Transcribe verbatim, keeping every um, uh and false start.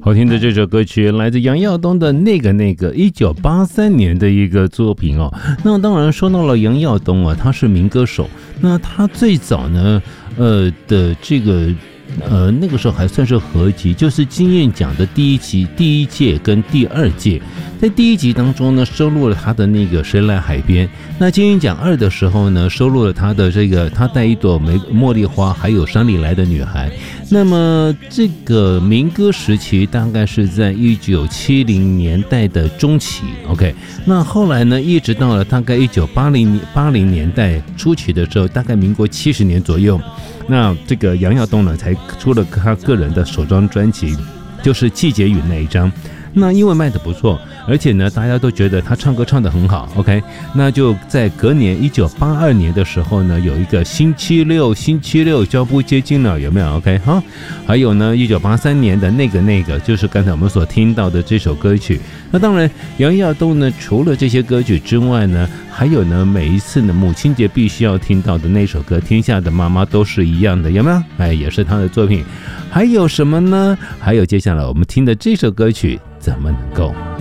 好听的这首歌曲来自杨耀东的那个那个一九八三年的一个作品哦。那当然说到了杨耀东啊，他是民歌手。那他最早呢，呃的这个呃那个时候还算是合集，就是金韵奖的第一期、第一届跟第二届。在第一集当中呢，收录了他的那个《谁来海边》。那金韵奖二的时候呢，收录了他的这个《他带一朵玫茉莉花》，还有《山里来的女孩》。那么这个民歌时期大概是在一九七零年代的中期 ，OK。那后来呢，一直到了大概一九八零八零年代初期的时候，大概民国七十年左右，那这个杨耀东呢才出了他个人的首张专辑，就是《季节雨》那一张。那因为卖得不错，而且呢，大家都觉得他唱歌唱得很好 ，OK， 那就在隔年一九八二年的时候呢，有一个星期六，星期六交不接近了，有没有 ？OK 哈，还有呢，一九八三年的那个那个，就是刚才我们所听到的这首歌曲。那当然，杨耀东呢，除了这些歌曲之外呢，还有呢，每一次呢母亲节必须要听到的那首歌《天下的妈妈都是一样的》，有没有？哎，也是他的作品。还有什么呢？还有接下来我们听的这首歌曲。怎么能够